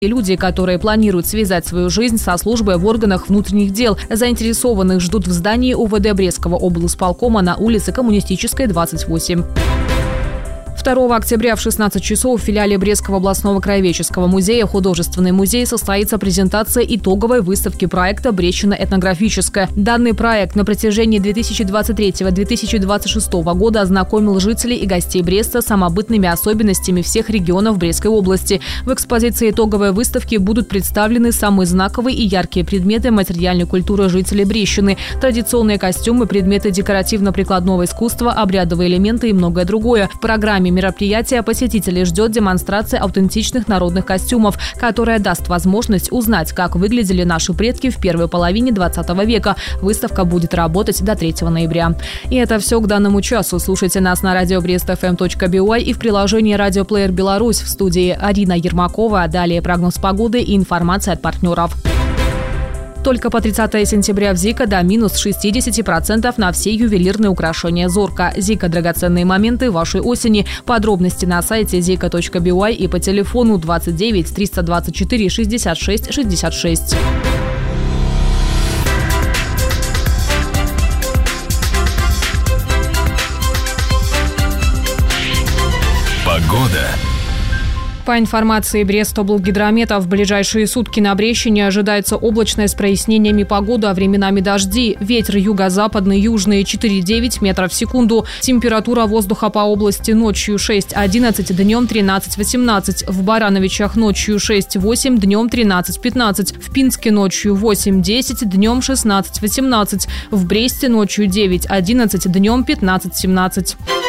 Люди, которые планируют связать свою жизнь со службой в органах внутренних дел. Заинтересованных ждут в здании УВД Брестского облисполкома на улице Коммунистической, 28. 2 октября в 16 часов в филиале Брестского областного краеведческого музея «Художественный музей» состоится презентация итоговой выставки проекта «Брестщина этнографическая». Данный проект на протяжении 2023-2026 года ознакомил жителей и гостей Бреста с самобытными особенностями всех регионов Брестской области. В экспозиции итоговой выставки будут представлены самые знаковые и яркие предметы материальной культуры жителей Брестщины, традиционные костюмы, предметы декоративно-прикладного искусства, обрядовые элементы и многое другое. В программе мероприятия посетителей ждет демонстрация аутентичных народных костюмов, которая даст возможность узнать, как выглядели наши предки в первой половине 20 века. Выставка будет работать до 3 ноября. И это все к данному часу. Слушайте нас на радио brestfm.by и в приложении «Радиоплеер Беларусь». В студии Арина Ермакова. Далее прогноз погоды и информация от партнеров. Только по 30 сентября в ЗИКа до минус 60% на все ювелирные украшения «Зорка». ЗИКа – драгоценные моменты вашей осени. Подробности на сайте zika.by и по телефону 29 324 66 66. Погода. По информации Брестоблгидромета, в ближайшие сутки на Брестщине ожидается облачная с прояснениями погода, а временами дожди. Ветер юго-западный, южный 4,9 метров в секунду. Температура воздуха по области ночью 6-11, днем 13-18. В Барановичах ночью 6-8, днем 13-15. В Пинске ночью 8-10, днем 16-18. В Бресте ночью 9-11, днем 15-17.